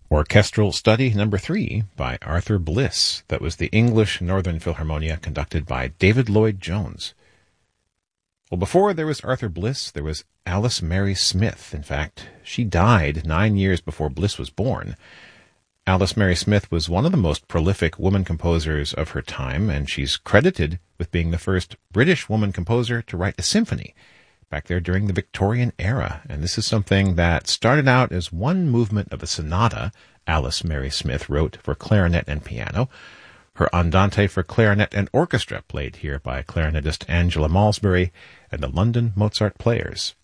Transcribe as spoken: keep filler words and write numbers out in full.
Orchestral Study Number three by Arthur Bliss. That was the English Northern Philharmonia conducted by David Lloyd Jones. Well, before there was Arthur Bliss, there was Alice Mary Smith. In fact, she died nine years before Bliss was born. Alice Mary Smith was one of the most prolific woman composers of her time, and she's credited with being the first British woman composer to write a symphony back there during the Victorian era. And this is something that started out as one movement of a sonata Alice Mary Smith wrote for clarinet and piano. Her Andante for clarinet and orchestra, played here by clarinetist Angela Malsbury and the London Mozart Players.